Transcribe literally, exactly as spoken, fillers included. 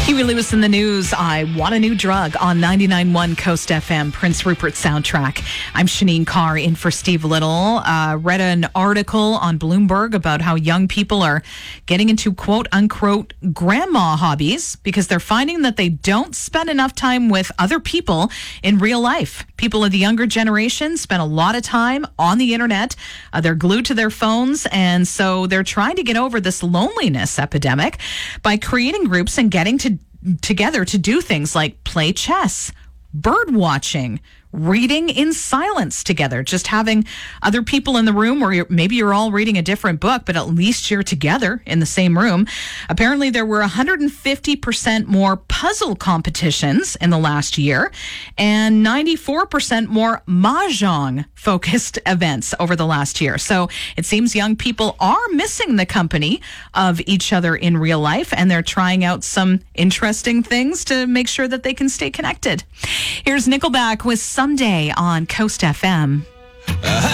Huey Lewis in the news. I want a new drug on ninety-nine point one Coast F M, Prince Rupert soundtrack. I'm Shanine Carr in for Steve Little. Uh, read an article on Bloomberg about how young people are getting into quote unquote grandma hobbies because they're finding that they don't spend enough time with other people in real life. People of the younger generation spend a lot of time on the internet. Uh, they're glued to their phones, and so they're trying to get over this loneliness epidemic by creating groups and getting to together to do things like play chess, bird watching, reading in silence together, just having other people in the room, or you're, maybe you're all reading a different book, but at least you're together in the same room. Apparently, there were one hundred fifty percent more puzzle competitions in the last year and ninety-four percent more mahjong-focused events over the last year. So it seems young people are missing the company of each other in real life, and they're trying out some interesting things to make sure that they can stay connected. Here's Nickelback with Someday on Coast F M.